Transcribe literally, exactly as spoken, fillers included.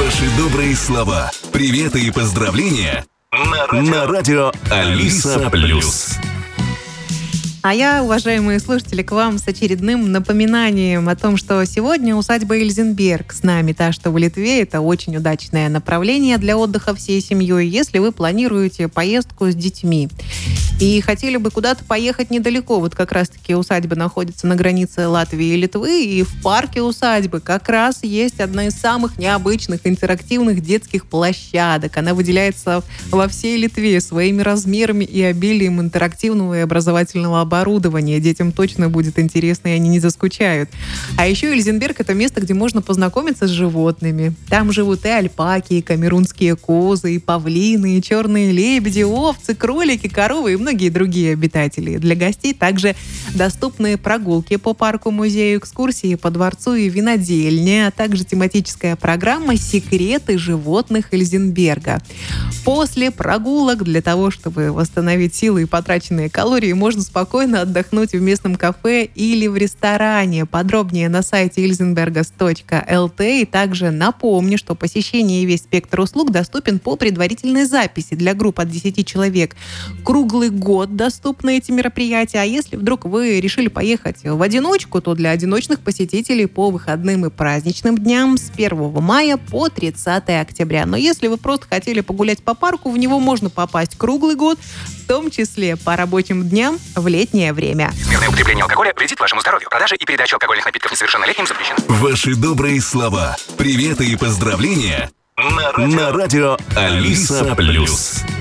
Ваши добрые слова, приветы и поздравления на радио, на радио Алиса Плюс. А я, уважаемые слушатели, к вам с очередным напоминанием о том, что сегодня усадьба Эльзенберг с нами, та, что в Литве. Это очень удачное направление для отдыха всей семьей, если вы планируете поездку с детьми и хотели бы куда-то поехать недалеко. Вот как раз-таки усадьба находится на границе Латвии и Литвы, и в парке усадьбы как раз есть одна из самых необычных интерактивных детских площадок. Она выделяется во всей Литве своими размерами и обилием интерактивного и образовательного оборудования. Детям точно будет интересно, и они не заскучают. А еще Эльзенберг — это место, где можно познакомиться с животными. Там живут и альпаки, и камерунские козы, и павлины, и черные лебеди, овцы, кролики, коровы и многие другие обитатели. Для гостей также доступны прогулки по парку, музею, экскурсии по дворцу и винодельне, а также тематическая программа «Секреты животных Эльзенберга». После прогулок для того, чтобы восстановить силы и потраченные калории, можно спокойно отдохнуть в местном кафе или в ресторане. Подробнее на сайте эльзенбергас точка эл ти. И также напомню, что посещение и весь спектр услуг доступен по предварительной записи для групп от десяти человек. Круглый год доступны эти мероприятия. А если вдруг вы решили поехать в одиночку, то для одиночных посетителей по выходным и праздничным дням с первого мая по тридцатое октября. Но если вы просто хотели погулять по парку, в него можно попасть круглый год, в том числе по рабочим дням в летнее время. Мирное употребление алкоголя вредит вашему здоровью. Продажа и передача алкогольных напитков несовершеннолетним запрещена. Ваши добрые слова, приветы и поздравления на радио, на радио Алиса Плюс.